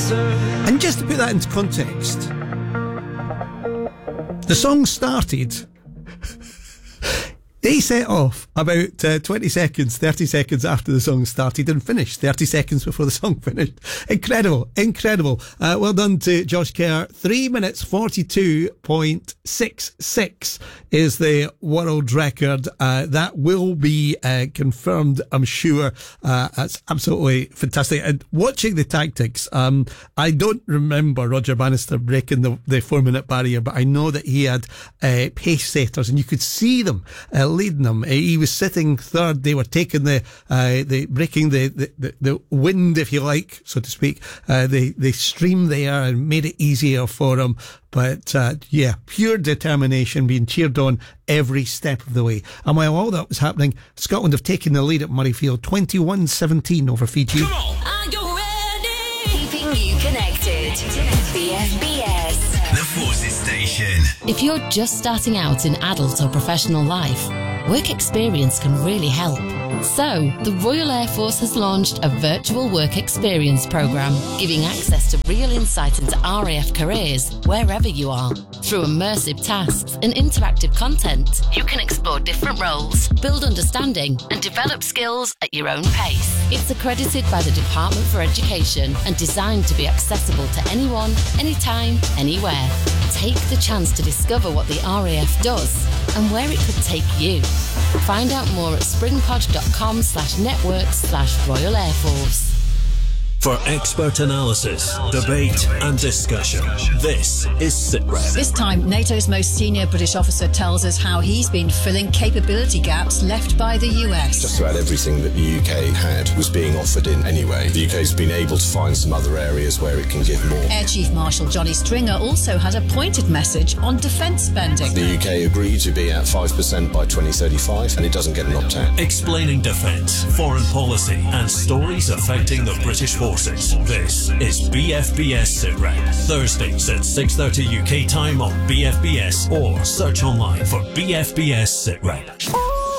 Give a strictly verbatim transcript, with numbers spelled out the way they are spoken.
And just to put that into context, the song started, they set off about uh, twenty seconds, thirty seconds after the song started and finished thirty seconds before the song finished. Incredible, incredible. Uh, well done to Josh Kerr. three minutes forty-two point six six is the world record. Uh, that will be uh, confirmed, I'm sure. Uh, that's absolutely fantastic. And watching the tactics, um, I don't remember Roger Bannister breaking the, the four minute barrier, but I know that he had uh, pace setters and you could see them uh, leading them. He was sitting third. They were taking the, uh, the breaking the, the, the, the wind, if you like, so to speak. Uh, the, the stream there and made it easier for him. But, uh, yeah, pure determination, being cheered on every step of the way. And while all that was happening, Scotland have taken the lead at Murrayfield, twenty-one seventeen over Fiji. Come on! Are you ready? Keeping you connected. B F B S. The Forces Station. If you're just starting out in adult or professional life, work experience can really help. So, the Royal Air Force has launched a virtual work experience programme, giving access to real insight into R A F careers wherever you are. Through immersive tasks and interactive content, you can explore different roles, build understanding, and develop skills at your own pace. It's accredited by the Department for Education and designed to be accessible to anyone, anytime, anywhere. Take the chance to discover what the R A F does and where it could take you. Find out more at springpod.com slash network slash Royal Air Force. For expert analysis, debate and discussion, this is SITREP. This time, NATO's most senior British officer tells us how he's been filling capability gaps left by the U S. Just about everything that the U K had was being offered in anyway. The U K's been able to find some other areas where it can give more. Air Chief Marshal Johnny Stringer also had a pointed message on defence spending. The U K agreed to be at five percent by twenty thirty-five, and it doesn't get an opt-out. Explaining defence, foreign policy and stories affecting the British forces. This is B F B S SITREP. Thursdays at six thirty U K time on B F B S or search online for B F B S SITREP.